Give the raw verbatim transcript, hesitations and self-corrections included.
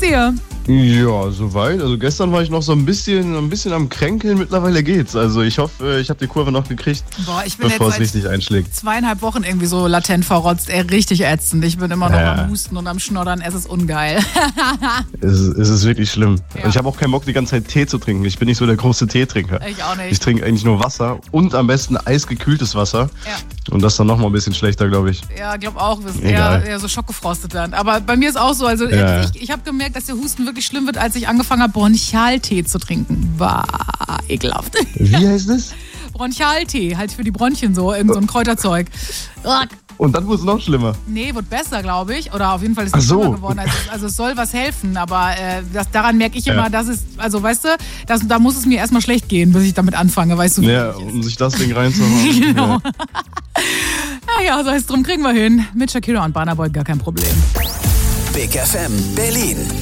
dir? Ja, soweit. Also gestern war ich noch so ein bisschen, ein bisschen am Kränkeln. Mittlerweile geht's. Also ich hoffe, ich habe die Kurve noch gekriegt, Boah, ich bin bevor jetzt es richtig einschlägt. zweieinhalb Wochen irgendwie so latent verrotzt. Ey, richtig ätzend. Ich bin immer noch Ja. am Husten und am Schnoddern. Es ist ungeil. Es, ist- es ist wirklich schlimm. Ja. Und ich habe auch keinen Bock, die ganze Zeit Tee zu trinken. Ich bin nicht so der große Teetrinker. Ich auch nicht. Ich trinke eigentlich nur Wasser und am besten eisgekühltes Wasser. Ja. Und das dann nochmal ein bisschen schlechter, glaube ich. Ja, glaube auch, wir sind Egal. eher, eher so schockgefrostet werden. Aber bei mir ist auch so, also Ja. ich, ich habe gemerkt, dass der Husten wirklich schlimm wird, als ich angefangen habe, Bronchialtee zu trinken. War ekelhaft. Wie heißt es? Bronchialtee, halt für die Bronchien so, irgend so ein Kräuterzeug. Ugh. Und dann wurde es noch schlimmer. Nee, wird besser, glaube ich. Oder auf jeden Fall ist Ach es so. schlimmer geworden. Also, also es soll was helfen, aber äh, das, daran merke ich immer, Ja. dass es, also weißt du, das, da muss es mir erstmal schlecht gehen, bis ich damit anfange, weißt du. wie Ja, wichtig um sich das Ding reinzuhauen. Genau. Ja. Ja, ja, sei es drum, kriegen wir hin. Mit Shakira und Burna Boy gar kein Problem. Big F M Berlin.